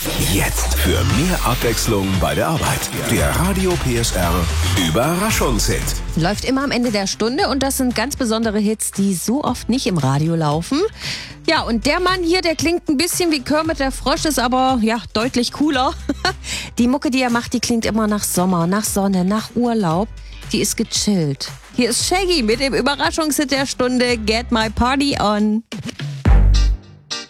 Jetzt für mehr Abwechslung bei der Arbeit. Der Radio PSR Überraschungshit. Läuft immer am Ende der Stunde und das sind ganz besondere Hits, die so oft nicht im Radio laufen. Ja, und der Mann hier, der klingt ein bisschen wie Kermit der Frosch, ist aber ja deutlich cooler. Die Mucke, die er macht, die klingt immer nach Sommer, nach Sonne, nach Urlaub. Die ist gechillt. Hier ist Shaggy mit dem Überraschungshit der Stunde, Get My Party On.